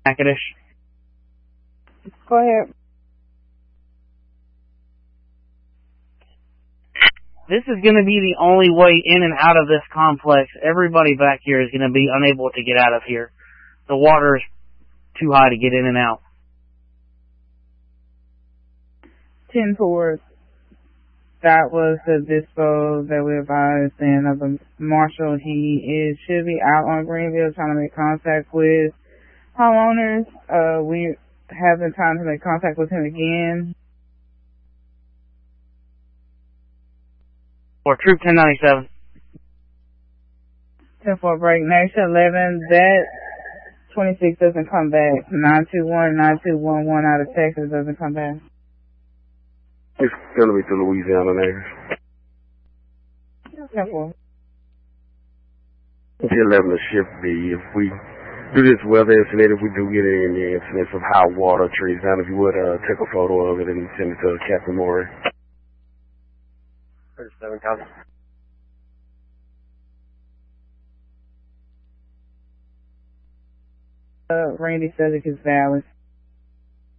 Natchitoches. Go ahead. This is going to be the only way in and out of this complex. Everybody back here is going to be unable to get out of here. The water is too high to get in and out. 10-4. That was the dispo that we advised, and of the marshal, he should be out on Greenville trying to make contact with homeowners. We haven't time to make contact with him again. For Troop 1097. 10-4 break. Next 11, that 26 doesn't come back. 921-9211 out of Texas doesn't come back. It's going to be to Louisiana neighbors. 10-4. The 11 to shift B. If we do this weather incident, if we do get any incidents of high water trees down, if you would take a photo of it and send it to Captain Morey. 37 copy. Randy Cedric is valid.